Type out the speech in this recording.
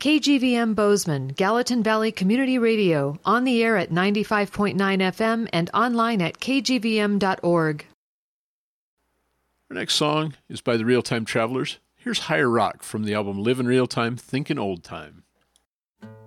KGVM Bozeman, Gallatin Valley Community Radio, on the air at 95.9 FM and online at kgvm.org. Our next song is by the Real Time Travelers. Here's Higher Rock from the album Live in Real Time, Thinkin' Old Time.